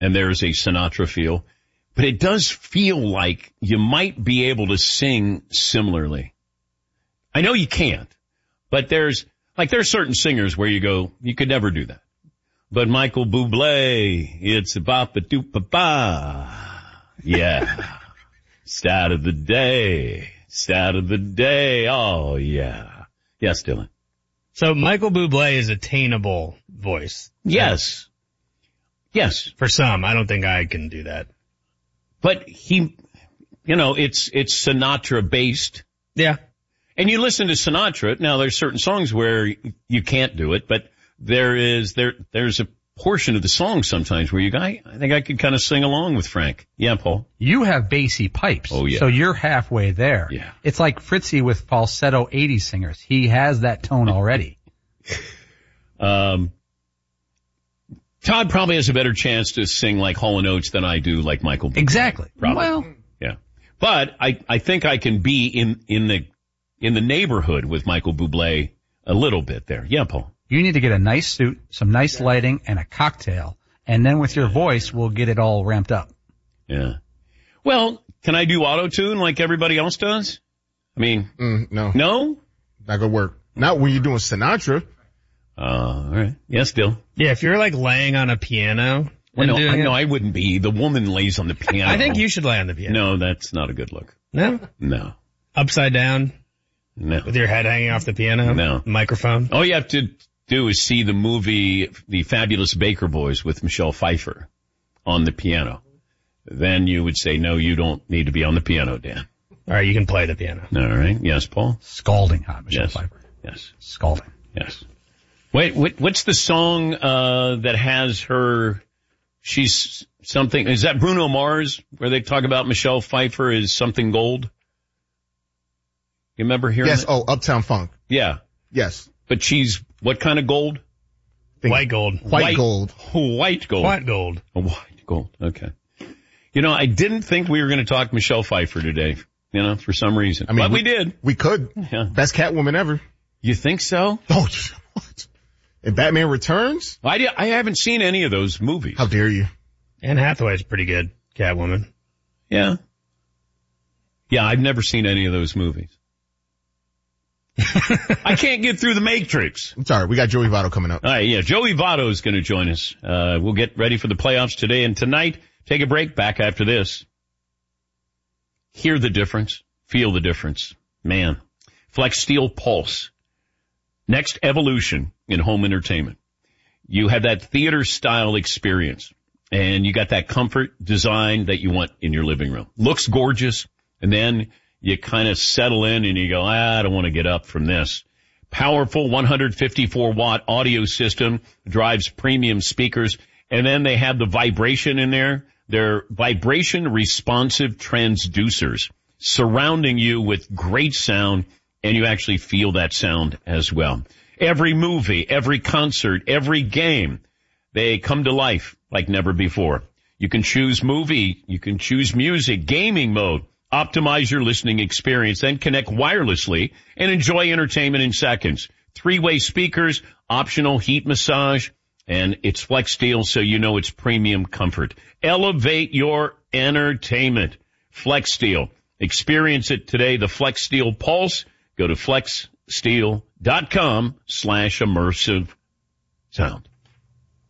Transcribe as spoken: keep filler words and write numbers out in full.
and there's a Sinatra feel. But it does feel like you might be able to sing similarly. I know you can't, but there's, like, there's certain singers where you go, you could never do that. But Michael Bublé, it's a bop-a-doop-a-ba. Yeah. Stat of the day. Stat of the day. Oh, yeah. Yes, Dylan. So Michael Bublé is attainable voice. Yes. Yes. For some. I don't think I can do that. But he, you know, it's, it's Sinatra based. Yeah. And you listen to Sinatra. Now there's certain songs where you can't do it, but there is, there, there's a portion of the song sometimes where you go, I think I could kind of sing along with Frank. Yeah, Paul. You have bassy pipes. Oh, yeah. So you're halfway there. Yeah. It's like Fritzy with falsetto eighties singers. He has that tone already. um, Todd probably has a better chance to sing like Hall and Oates than I do like Michael Bublé. Exactly. Probably. Well, yeah. But I, I think I can be in, in the, in the neighborhood with Michael Bublé a little bit there. Yeah, Paul. You need to get a nice suit, some nice lighting, and a cocktail. And then with your voice, we'll get it all ramped up. Yeah. Well, can I do auto-tune like everybody else does? I mean. Mm, no. No? Not gonna work. Not when you're doing Sinatra. Uh, all right. Yes, Dill. Yeah, if you're like laying on a piano. Well, no, I, it, no, I wouldn't be. The woman lays on the piano. I think you should lay on the piano. No, that's not a good look. No? No. Upside down? No. With your head hanging off the piano? No. Microphone? All you have to do is see the movie The Fabulous Baker Boys with Michelle Pfeiffer on the piano. Then you would say, no, you don't need to be on the piano, Dan. All right, you can play the piano. All right. Yes, Paul? Scalding hot, Michelle yes. Pfeiffer. Yes. Scalding. Yes. Wait, what, what's the song uh that has her, she's something, is that Bruno Mars, where they talk about Michelle Pfeiffer is something gold? You remember hearing Yes, that? oh, Uptown Funk. Yeah. Yes. But she's what kind of gold? Think White gold. White, White gold. White gold. White gold. Oh, white gold. Okay. You know, I didn't think we were going to talk Michelle Pfeiffer today, you know, for some reason. I mean, but we, we did. We could. Yeah. Best Catwoman ever. You think so? Oh, what? And Batman Returns? I, did, I haven't seen any of those movies. How dare you? Anne Hathaway's pretty good, Catwoman. Yeah. Yeah, I've never seen any of those movies. I can't get through the Matrix. It's all right. We got Joey Votto coming up. All right, yeah, Joey Votto is going to join us. Uh, we'll get ready for the playoffs today and tonight. Take a break. Back after this. Hear the difference. Feel the difference. Man. Flex Steel Pulse. Next evolution in home entertainment. You have that theater style experience and you got that comfort design that you want in your living room. Looks gorgeous. And then you kind of settle in and you go, ah, I don't want to get up from this. Powerful one hundred fifty-four watt audio system drives premium speakers. And then they have the vibration in there. They're vibration responsive transducers surrounding you with great sound, and you actually feel that sound as well. Every movie, every concert, every game, they come to life like never before. You can choose movie, you can choose music, gaming mode, optimize your listening experience, then connect wirelessly and enjoy entertainment in seconds. Three-way speakers, optional heat massage, and it's Flex Steel, so you know it's premium comfort. Elevate your entertainment. Flex Steel. Experience it today, the Flex Steel Pulse. Go to flexsteel.com slash immersive sound.